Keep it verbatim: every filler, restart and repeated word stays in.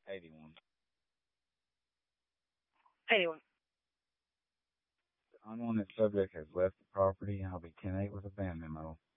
eighty-one. eighty-one. The unwanted subject has left the property and I'll be ten eight with a ban memo.